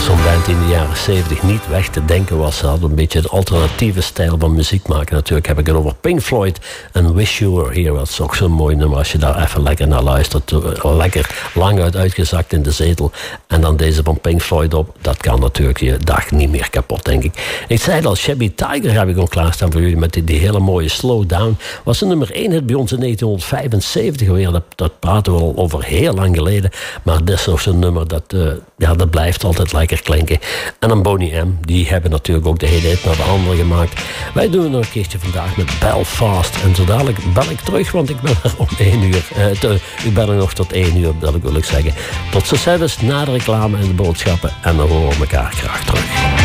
was zo'n band in de jaren 70 niet weg te denken was. Ze hadden een beetje de alternatieve stijl van muziek maken. Natuurlijk heb ik het over Pink Floyd en Wish You Were Here. Dat is ook zo'n mooi nummer als je daar even lekker naar luistert. Lekker lang uitgezakt in de zetel. En dan deze van Pink Floyd op. Dat kan natuurlijk je dag niet meer kapot, denk ik. Ik zei al, Shabby Tiger heb ik ook klaarstaan voor jullie met die hele mooie Slow Down. Was een nummer 1 hit bij ons in 1975 weer. Dat praten we al over heel lang geleden. Maar dit is nog zo'n nummer dat blijft altijd lekker klinken. En dan Boney M. Die hebben natuurlijk ook de hele hit naar de andere gemaakt. Wij doen het nog een keertje vandaag met Belfast. En zo dadelijk bel ik terug, want ik ben er om 1 uur. Ik ben er nog tot 1 uur, dat wil ik zeggen. Tot zo zelfs na de reclame en de boodschappen. En dan horen we elkaar graag terug.